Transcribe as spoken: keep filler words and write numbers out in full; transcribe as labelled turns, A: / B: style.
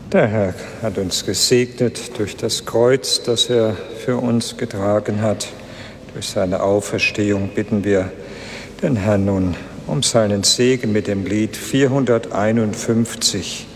A: Der Herr hat uns gesegnet durch das Kreuz, das er für uns getragen hat. Durch seine Auferstehung bitten wir den Herrn nun um seinen Segen mit dem Lied vierhunderteinundfünfzig.